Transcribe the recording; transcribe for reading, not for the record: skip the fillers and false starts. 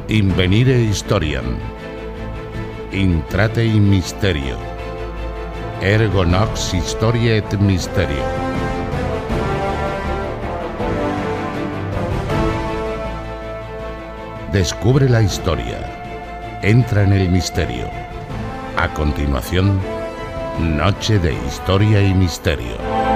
Invenire historiam. Intrate in mysterio. Ergo nox historia et mysterio. Descubre la historia. Entra en el misterio. A continuación, Noche de Historia y Misterio.